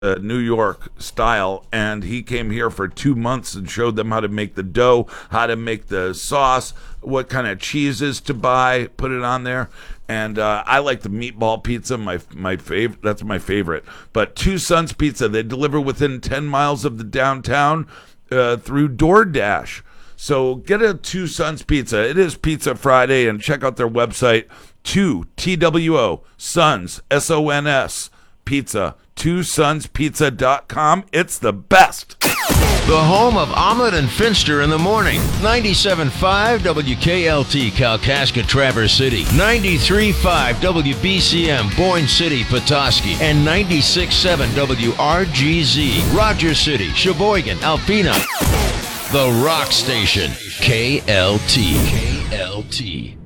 New York style, and he came here for 2 months and showed them how to make the dough, how to make the sauce, what kind of cheeses to buy, put it on there. And I like the meatball pizza, my favorite. That's my favorite. But Two Sons Pizza, they deliver within 10 miles of the downtown through DoorDash. So get a Two Sons Pizza. It is Pizza Friday, and check out their website, TWO, Sons, SONS, Pizza, twosonspizza.com. It's the best. The home of Omelet and Finster in the morning. 97.5 WKLT, Kalkaska, Traverse City. 93.5 WBCM, Boyne City, Petoskey. And 96.7 WRGZ, Rogers City, Sheboygan, Alpena. The Rock Station, KLT. KLT.